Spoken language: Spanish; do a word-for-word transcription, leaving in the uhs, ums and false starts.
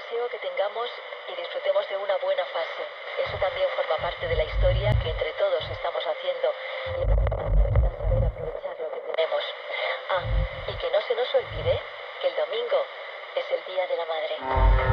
deseo que tengamos y disfrutemos de una buena fase. Eso también forma parte de la historia que entre todos estamos haciendo. Y lo importante está saber aprovechar lo que tenemos. Ah, y que no se nos olvide que el domingo es el Día de la Madre.